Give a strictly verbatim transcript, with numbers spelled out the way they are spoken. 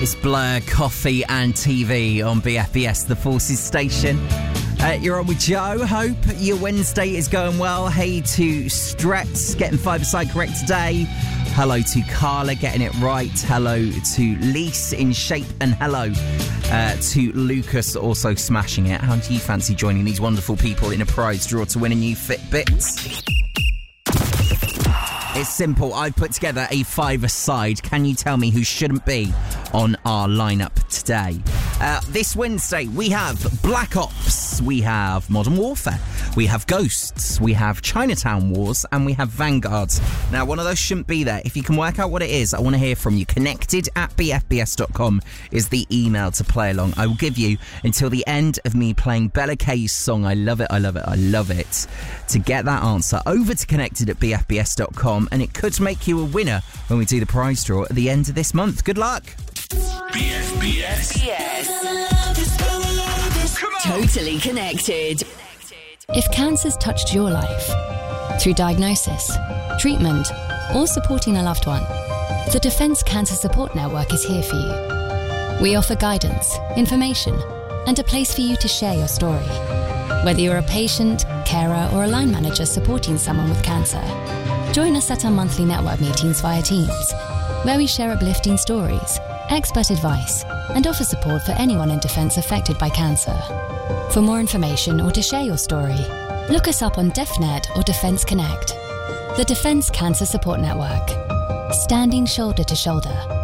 It's Blur, Coffee and T V on B F B S, the Forces station. Uh, you're on with Joe. Hope your Wednesday is going well. Hey to Stretz, getting five-a-side correct today. Hello to Carla, getting it right. Hello to Lise in shape. And hello uh, to Lucas, also smashing it. How do you fancy joining these wonderful people in a prize draw to win a new Fitbit? It's simple. I've put together a five-a-side. Can you tell me who shouldn't be on our lineup today? Uh, this Wednesday, we have Black Ops, we have Modern Warfare, we have Ghosts, we have Chinatown Wars, and we have Vanguard. Now, one of those shouldn't be there. If you can work out what it is, I want to hear from you. Connected at b f b s dot com is the email to play along. I will give you until the end of me playing Bella K's song. I love it, I love it, I love it. To get that answer, over to connected at b f b s dot com, and it could make you a winner when we do the prize draw at the end of this month. Good luck. B F B S. B F B S. Totally connected. If cancer's touched your life, through diagnosis, treatment, or supporting a loved one, the Defence Cancer Support Network is here for you. We offer guidance, information, and a place for you to share your story. Whether you're a patient, carer, or a line manager supporting someone with cancer, join us at our monthly network meetings via Teams, where we share uplifting stories, expert advice, and offer support for anyone in Defence affected by cancer. For more information or to share your story, look us up on DefNet or Defence Connect. The Defence Cancer Support Network. Standing shoulder to shoulder